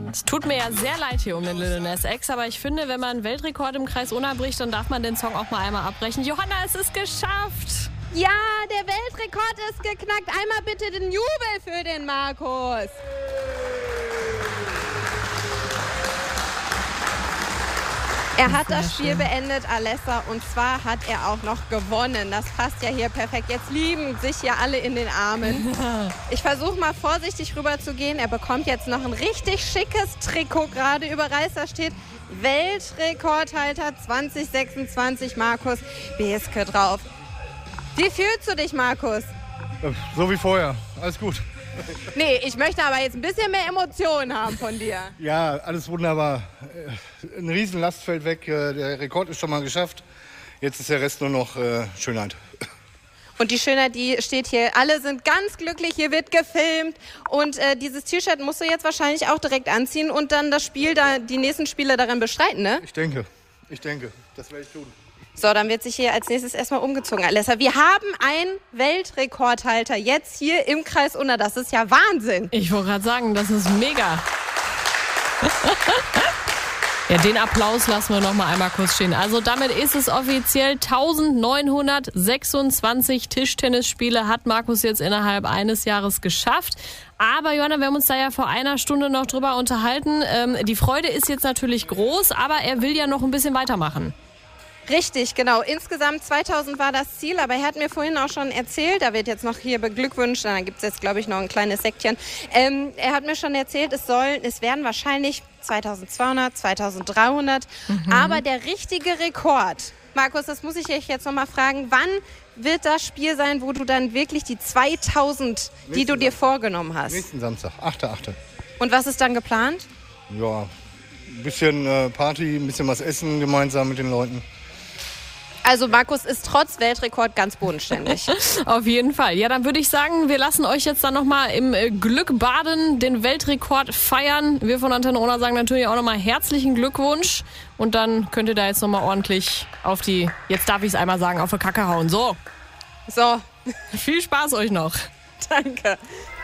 Es tut mir ja sehr leid hier um den Lil Nas X, aber ich finde, wenn man einen Weltrekord im Kreis Unna bricht, dann darf man den Song auch mal einmal abbrechen. Johanna, es ist geschafft! Ja, der Weltrekord ist geknackt. Einmal bitte den Jubel für den Markus. Er hat das Spiel beendet, Alessa, und zwar hat er auch noch gewonnen. Das passt ja hier perfekt. Jetzt liegen sich ja alle in den Armen. Ich versuche mal vorsichtig rüber zu gehen. Er bekommt jetzt noch ein richtig schickes Trikot gerade über Reißer steht. Weltrekordhalter 2026, Markus Beeske drauf. Wie fühlst du dich, Markus? So wie vorher. Alles gut. Nee, ich möchte aber jetzt ein bisschen mehr Emotionen haben von dir. Ja, alles wunderbar. Ein Riesenlast fällt weg. Der Rekord ist schon mal geschafft. Jetzt ist der Rest nur noch Schönheit. Und die Schönheit, die steht hier. Alle sind ganz glücklich. Hier wird gefilmt. Und dieses T-Shirt musst du jetzt wahrscheinlich auch direkt anziehen und dann das Spiel, die nächsten Spiele darin bestreiten, ne? Ich denke. Das werde ich tun. So, dann wird sich hier als nächstes erstmal umgezogen. Alessa, wir haben einen Weltrekordhalter jetzt hier im Kreis Unna. Das ist ja Wahnsinn. Ich wollte gerade sagen, das ist mega. Ja, den Applaus lassen wir noch mal einmal kurz stehen. Also damit ist es offiziell 1926 Tischtennisspiele hat Markus jetzt innerhalb eines Jahres geschafft. Aber Johanna, wir haben uns da ja vor einer Stunde noch drüber unterhalten. Die Freude ist jetzt natürlich groß, aber er will ja noch ein bisschen weitermachen. Richtig, genau. Insgesamt 2000 war das Ziel, aber er hat mir vorhin auch schon erzählt, da wird jetzt noch hier beglückwünscht, dann gibt es jetzt, glaube ich, noch ein kleines Säckchen. Er hat mir schon erzählt, es werden wahrscheinlich 2200, 2300, aber der richtige Rekord, Markus, das muss ich dich jetzt noch mal fragen, wann wird das Spiel sein, wo du dann wirklich die 2000, die du dir vorgenommen hast? Nächsten Samstag, 8.8. Und was ist dann geplant? Ja, ein bisschen Party, ein bisschen was essen gemeinsam mit den Leuten. Also Markus ist trotz Weltrekord ganz bodenständig. Auf jeden Fall. Ja, dann würde ich sagen, wir lassen euch jetzt dann nochmal im Glück baden, den Weltrekord feiern. Wir von Antenne Unna sagen natürlich auch nochmal herzlichen Glückwunsch. Und dann könnt ihr da jetzt nochmal ordentlich auf die, jetzt darf ich es einmal sagen, auf die Kacke hauen. So. So. Viel Spaß euch noch. Danke.